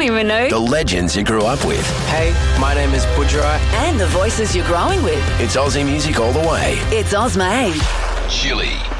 even know. The legends you grew up with. Hey, my name is Budrai. And the voices you're growing with. It's Aussie music all the way. It's Ozma. Chili.